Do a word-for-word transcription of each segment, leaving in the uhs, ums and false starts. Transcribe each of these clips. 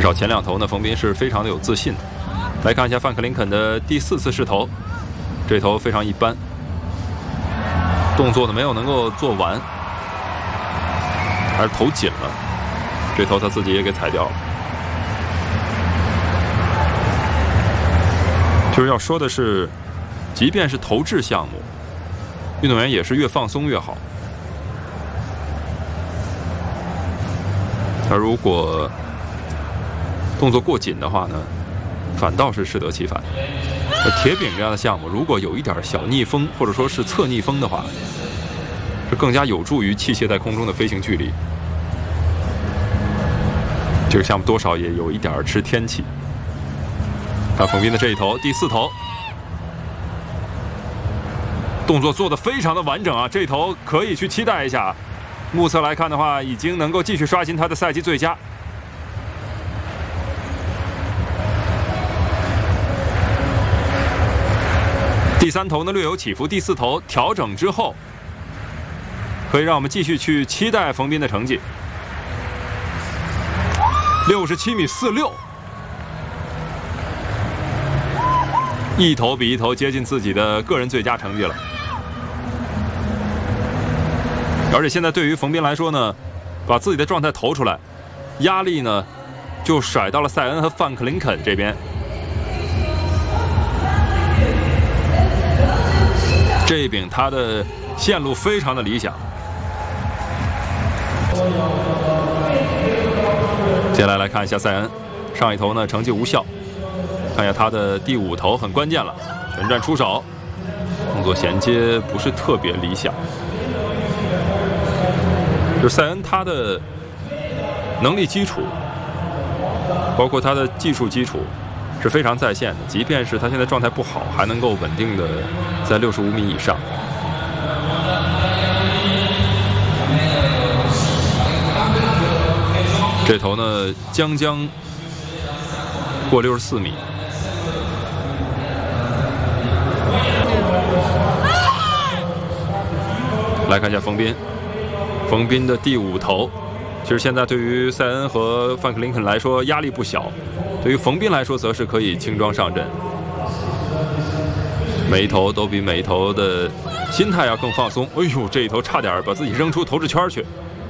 少前两头呢，冯彬是非常的有自信。来看一下范克林肯的第四次试投，这头非常一般，动作呢没有能够做完，还是投紧了，这头他自己也给踩掉了。就是要说的是，即便是投掷项目，运动员也是越放松越好。而如果动作过紧的话呢，反倒是适得其反。而铁饼这样的项目，如果有一点小逆风，或者说是侧逆风的话，是更加有助于器械在空中的飞行距离。这个项目多少也有一点吃天气。看冯彬的这一投，第四投，动作做得非常的完整啊！这一投可以去期待一下。目测来看的话，已经能够继续刷新他的赛季最佳。第三投呢略有起伏，第四投调整之后，可以让我们继续去期待冯彬的成绩。六十七米四六，一投比一投接近自己的个人最佳成绩了。而且现在对于冯彬来说呢，把自己的状态投出来，压力呢就甩到了塞恩和范克林肯这边。这一柄他的线路非常的理想。接下来来看一下塞恩，上一投呢成绩无效，看一下他的第五投很关键了，旋转出手，动作衔接不是特别理想。就是塞恩他的能力基础，包括他的技术基础是非常在线的，即便是他现在状态不好，还能够稳定的在六十五米以上。这头呢将将过六十四米。来看一下冯彬，冯彬的第五投，其实现在对于塞恩和范克林肯来说压力不小，对于冯彬来说则是可以轻装上阵。每一投都比每一投的心态要更放松。哎呦，这一投差点把自己扔出投掷圈去。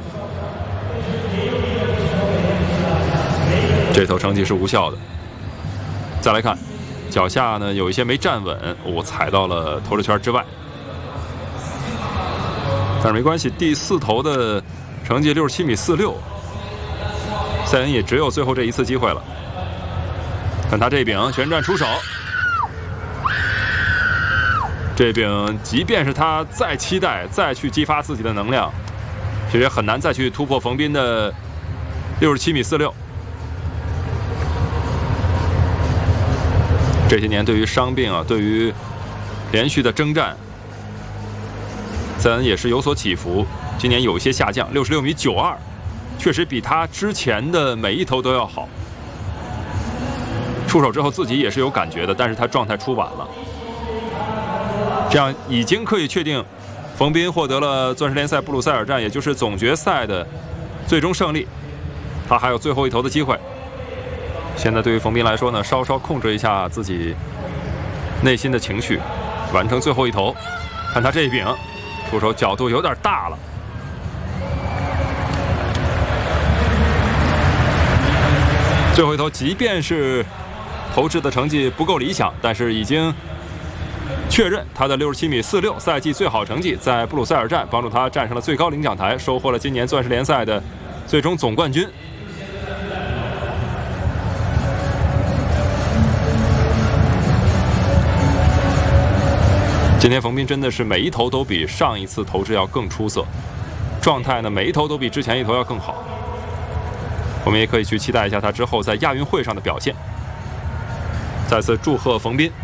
这投成绩是无效的。再来看，脚下呢有一些没站稳，我、哦、踩到了投掷圈之外。但是没关系，第四投的成绩六十七米四六，塞恩也只有最后这一次机会了。看他这柄旋转出手，这柄即便是他再期待再去激发自己的能量，其实也很难再去突破冯彬的六十七米四六。这些年对于伤病啊，对于连续的征战，塞恩也是有所起伏。今年有一些下降，六十六米九二，确实比他之前的每一投都要好。出手之后自己也是有感觉的，但是他状态出晚了。这样已经可以确定，冯彬获得了钻石联赛布鲁塞尔站，也就是总决赛的最终胜利。他还有最后一投的机会。现在对于冯彬来说呢，稍稍控制一下自己内心的情绪，完成最后一投。看他这一柄，出手角度有点大了。最后一投，即便是投掷的成绩不够理想，但是已经确认他的六十七米四六赛季最好成绩，在布鲁塞尔站帮助他站上了最高领奖台，收获了今年钻石联赛的最终总冠军。今天冯彬真的是每一投都比上一次投掷要更出色，状态呢每一投都比之前一投要更好。我们也可以去期待一下他之后在亚运会上的表现。再次祝贺冯彬。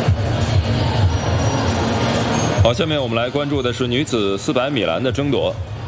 好，下面我们来关注的是女子四百米栏的争夺。